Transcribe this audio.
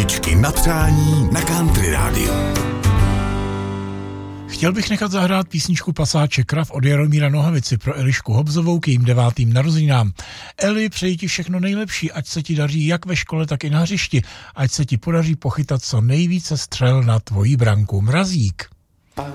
Písničky na přání na Country rádiu. Chtěl bych nechat zahrát písničku Pasáče krav od Jaromíra Nohavici pro Elišku Hobzovou k jejím 9. narozeninám. Eli, přeji ti všechno nejlepší, ať se ti daří jak ve škole, tak i na hřišti, ať se ti podaří pochytat co nejvíce střel na tvoji branku. Mrazík.